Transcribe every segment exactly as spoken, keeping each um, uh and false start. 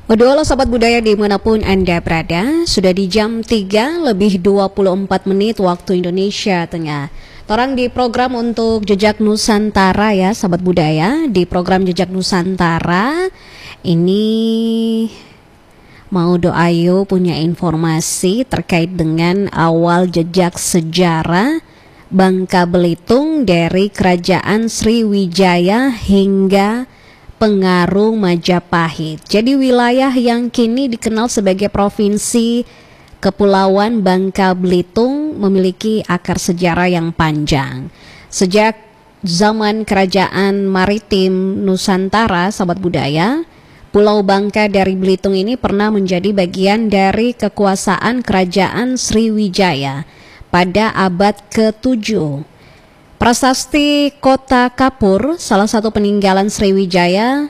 Waduh, halo sahabat budaya dimanapun Anda berada, sudah di jam tiga lebih dua puluh empat menit waktu Indonesia Tengah. Torang di program untuk Jejak Nusantara ya sahabat budaya. Di program Jejak Nusantara ini mau doayo punya informasi terkait dengan awal jejak sejarah Bangka Belitung dari Kerajaan Sriwijaya hingga pengaruh Majapahit. Jadi wilayah yang kini dikenal sebagai Provinsi Kepulauan Bangka Belitung memiliki akar sejarah yang panjang. Sejak zaman Kerajaan Maritim Nusantara, sahabat budaya, Pulau Bangka dari Belitung ini pernah menjadi bagian dari kekuasaan Kerajaan Sriwijaya pada abad ketujuh. Prasasti Kota Kapur, salah satu peninggalan Sriwijaya,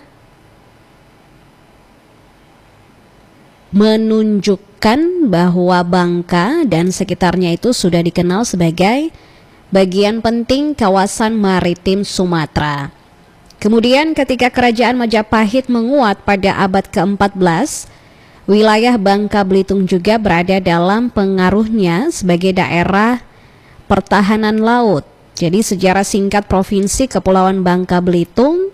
menunjukkan bahwa Bangka dan sekitarnya itu sudah dikenal sebagai bagian penting kawasan maritim Sumatera. Kemudian ketika Kerajaan Majapahit menguat pada abad keempat belas, wilayah Bangka Belitung juga berada dalam pengaruhnya sebagai daerah pertahanan laut. Jadi sejarah singkat Provinsi Kepulauan Bangka Belitung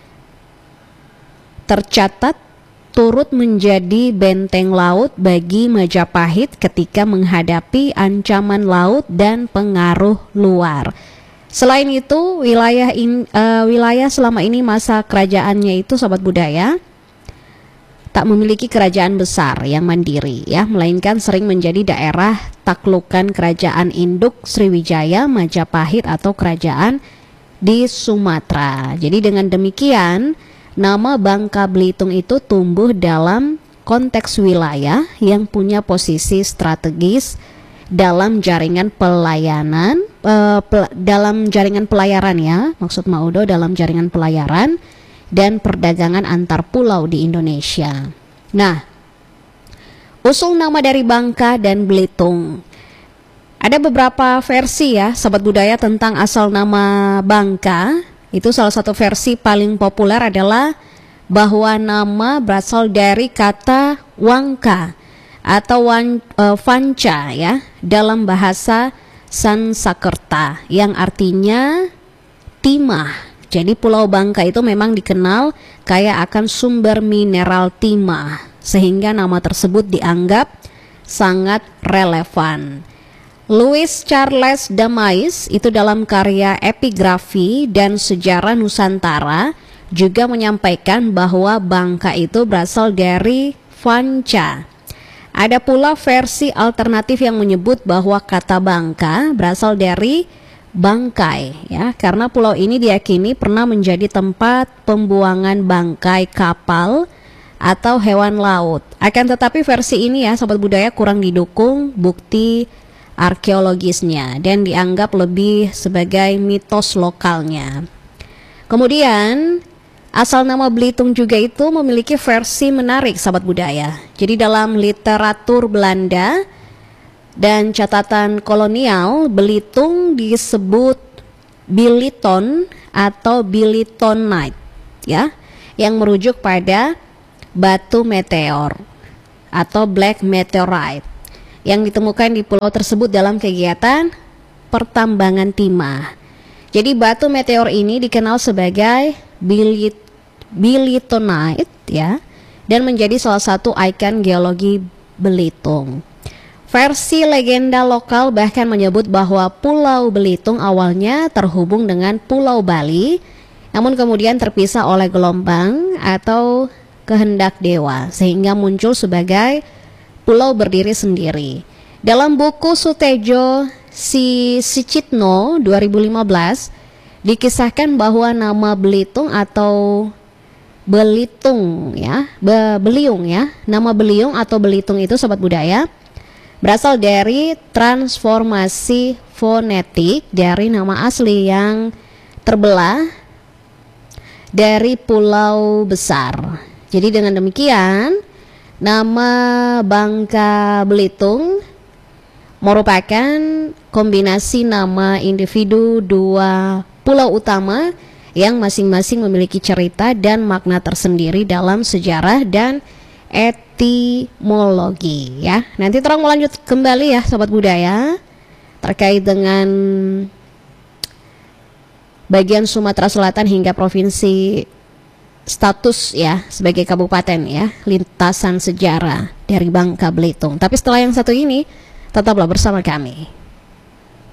tercatat turut menjadi benteng laut bagi Majapahit ketika menghadapi ancaman laut dan pengaruh luar. Selain itu, wilayah in, uh, wilayah selama ini masa kerajaannya itu sahabat budaya tak memiliki kerajaan besar yang mandiri ya, melainkan sering menjadi daerah taklukan kerajaan induk Sriwijaya, Majapahit atau kerajaan di Sumatera. Jadi dengan demikian, nama Bangka Belitung itu tumbuh dalam konteks wilayah yang punya posisi strategis dalam jaringan pelayanan, eh, pel dalam jaringan pelayaran ya, maksud Maudo dalam jaringan pelayaran dan perdagangan antar pulau di Indonesia. Nah, usul nama dari Bangka dan Belitung. Ada beberapa versi ya, sahabat budaya tentang asal nama Bangka. Itu salah satu versi paling populer adalah bahwa nama berasal dari kata Wangka atau wan, uh, Vanca ya, dalam bahasa Sansekerta yang artinya timah. Jadi Pulau Bangka itu memang dikenal kaya akan sumber mineral timah, sehingga nama tersebut dianggap sangat relevan. Louis Charles Damais itu dalam karya Epigrafi dan Sejarah Nusantara juga menyampaikan bahwa Bangka itu berasal dari Vanca. Ada pula versi alternatif yang menyebut bahwa kata Bangka berasal dari bangkai ya, karena pulau ini diyakini pernah menjadi tempat pembuangan bangkai kapal atau hewan laut. Akan tetapi versi ini ya sahabat budaya kurang didukung bukti arkeologisnya dan dianggap lebih sebagai mitos lokalnya. Kemudian asal nama Belitung juga itu memiliki versi menarik sahabat budaya. Jadi dalam literatur Belanda dan catatan kolonial, Belitung disebut Biliton atau Bilitonite ya, yang merujuk pada batu meteor atau black meteorite yang ditemukan di pulau tersebut dalam kegiatan pertambangan timah. Jadi batu meteor ini dikenal sebagai Bilit Bilitonite ya, dan menjadi salah satu ikon geologi Belitung. Versi legenda lokal bahkan menyebut bahwa Pulau Belitung awalnya terhubung dengan Pulau Bali, namun kemudian terpisah oleh gelombang atau kehendak dewa, sehingga muncul sebagai pulau berdiri sendiri. Dalam buku Sutejo Si Sicitno dua ribu lima belas, dikisahkan bahwa nama Belitung atau Belitung ya, Be Beliung ya, nama Beliung atau Belitung itu sobat budaya berasal dari transformasi fonetik dari nama asli yang terbelah dari pulau besar. Jadi dengan demikian, nama Bangka Belitung merupakan kombinasi nama individu dua pulau utama yang masing-masing memiliki cerita dan makna tersendiri dalam sejarah dan etimologi ya. Nanti terang melanjut kembali ya Sobat Budaya terkait dengan bagian Sumatera Selatan hingga provinsi status ya sebagai kabupaten ya, lintasan sejarah dari Bangka Belitung. Tapi setelah yang satu ini tetaplah bersama kami.